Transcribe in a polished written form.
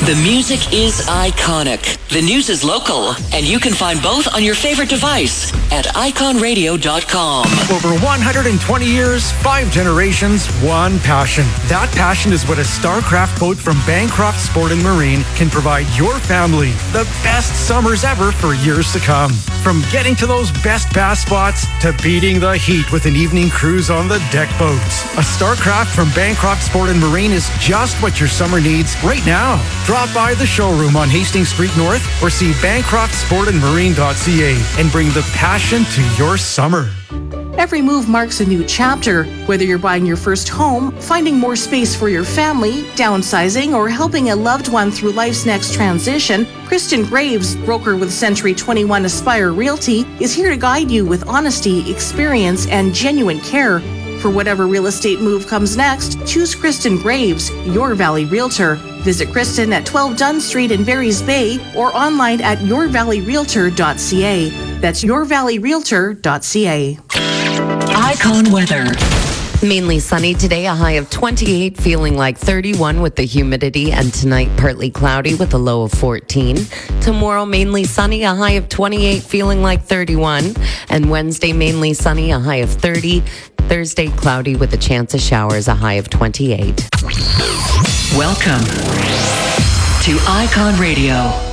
The music is iconic. The news is local. And you can find both on your favorite device at iconradio.com. Over 120 years, 5 generations, one passion. That passion is what a Starcraft boat from Bancroft Sport and Marine can provide your family. The best summers ever for years to come. From getting to those best bass spots to beating the heat with an evening cruise on the deck boats. A Starcraft from Bancroft Sport and Marine is just what your summer needs right now. Drop by the showroom on Hastings Street North or see bancroftsportandmarine.ca and bring the passion to your summer. Every move marks a new chapter. Whether you're buying your first home, finding more space for your family, downsizing, or helping a loved one through life's next transition, Kristen Graves, broker with Century 21 Aspire Realty, is here to guide you with honesty, experience, and genuine care. For whatever real estate move comes next, choose Kristen Graves, your Valley Realtor. Visit Kristen at 12 Dunn Street in Barry's Bay or online at yourvalleyrealtor.ca. That's yourvalleyrealtor.ca. Icon weather. Mainly sunny today, a high of 28, feeling like 31 with the humidity, and tonight partly cloudy with a low of 14. Tomorrow mainly sunny, a high of 28, feeling like 31, and Wednesday mainly sunny, a high of 30. Thursday cloudy with a chance of showers, a high of 28. Welcome to Icon Radio.